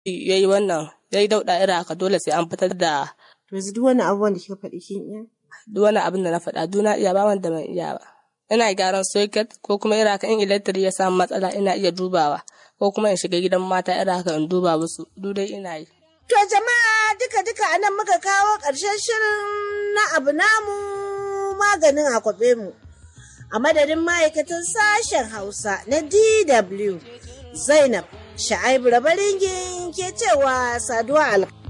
yayi wannan yayi dauɗa irin haka dole sai an fitar da. Yanzu duk wani abubuwan da kika faɗi kin iya? Duk wani abin da na faɗa na iya ba wanda ban iya ba. Ina gyaran socket ko kuma irin haka in electric ya samu matsala ina iya dubawa ko kuma in shiga gidan mata irin haka in duba musu duk dai ina yi. To jama'a duka anan muka kawo ƙarshen shirin na abu namu maganin akwabe mu. A madadin ma'aikatan sashen Hausa na DW, Zainab Sha'aibu Rabaringin ke cewa saduwa alƙa.